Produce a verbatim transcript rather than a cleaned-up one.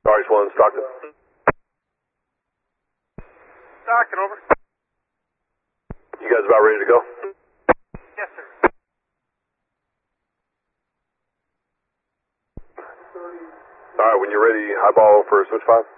Norris one, Stockton. Stockton, over. You guys about ready to go? Yes, sir. All right, when you're ready, highball for switch five.